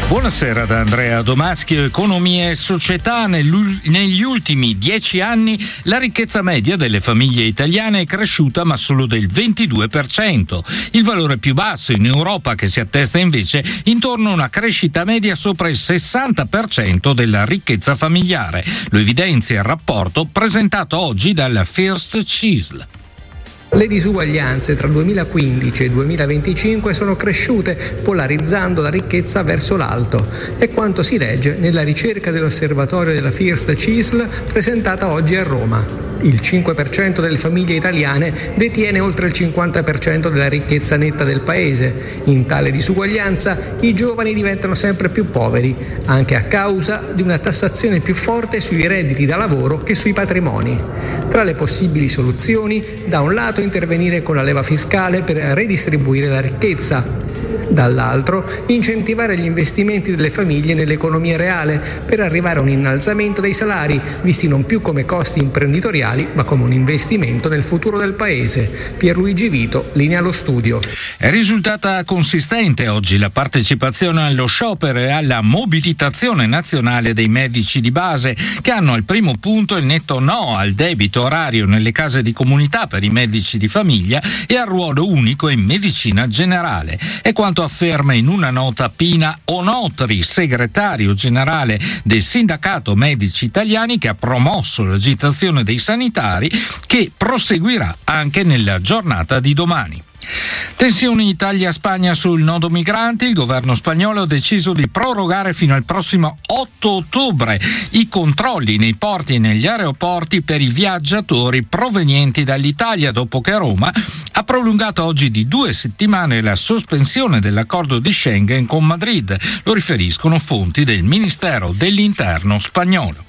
Buonasera da Andrea Domaschio. Economia e società. Negli ultimi 10 anni la ricchezza media delle famiglie italiane è cresciuta ma solo del 22%, il valore più basso in Europa, che si attesta invece intorno a una crescita media sopra il 60% della ricchezza familiare. Lo evidenzia il rapporto presentato oggi dalla First CISL. Le disuguaglianze tra 2015 e 2025 sono cresciute, polarizzando la ricchezza verso l'alto. È quanto si legge nella ricerca dell'osservatorio della First CISL presentata oggi a Roma. Il 5% delle famiglie italiane detiene oltre il 50% della ricchezza netta del paese. In tale disuguaglianza i giovani diventano sempre più poveri, anche a causa di una tassazione più forte sui redditi da lavoro che sui patrimoni. Tra le possibili soluzioni, da un lato intervenire con la leva fiscale per redistribuire la ricchezza, dall'altro incentivare gli investimenti delle famiglie nell'economia reale per arrivare a un innalzamento dei salari, visti non più come costi imprenditoriali ma come un investimento nel futuro del paese. Pierluigi Vito, linea allo studio. È risultata consistente oggi la partecipazione allo sciopero e alla mobilitazione nazionale dei medici di base, che hanno al primo punto il netto no al debito orario nelle case di comunità per i medici di famiglia e al ruolo unico in medicina generale. È quanto afferma in una nota Pina Onotri, segretario generale del Sindacato Medici Italiani, che ha promosso l'agitazione dei sanitari, che proseguirà anche nella giornata di domani. Tensioni Italia-Spagna sul nodo migranti. Il governo spagnolo ha deciso di prorogare fino al prossimo 8 ottobre i controlli nei porti e negli aeroporti per i viaggiatori provenienti dall'Italia, dopo che Roma ha prolungato oggi di 2 settimane la sospensione dell'accordo di Schengen con Madrid. Lo riferiscono fonti del Ministero dell'Interno spagnolo.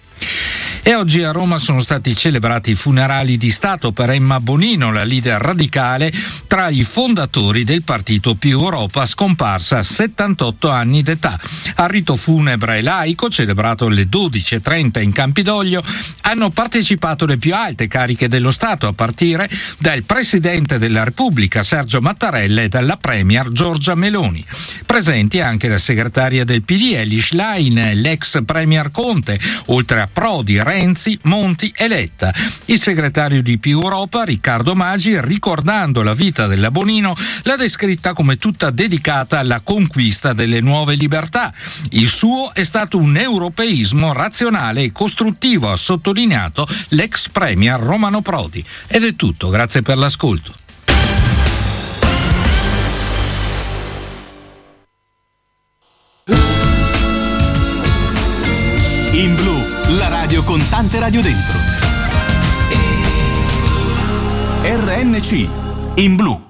E oggi a Roma sono stati celebrati i funerali di Stato per Emma Bonino, la leader radicale tra i fondatori del partito Più Europa, scomparsa a 78 anni d'età. Al rito funebre laico, celebrato alle 12:30 in Campidoglio, hanno partecipato le più alte cariche dello Stato, a partire dal Presidente della Repubblica Sergio Mattarella e dalla Premier Giorgia Meloni. Presenti anche la segretaria del PD Elly Schlein, l'ex Premier Conte, oltre a Prodi, Renzi, Monti e Letta. Il segretario di Più Europa, Riccardo Maggi, ricordando la vita della Bonino, l'ha descritta come tutta dedicata alla conquista delle nuove libertà. Il suo è stato un europeismo razionale e costruttivo, ha sottolineato l'ex Premier Romano Prodi. Ed è tutto, grazie per l'ascolto. In Blu, la radio con tante radio dentro. RNC, in Blu.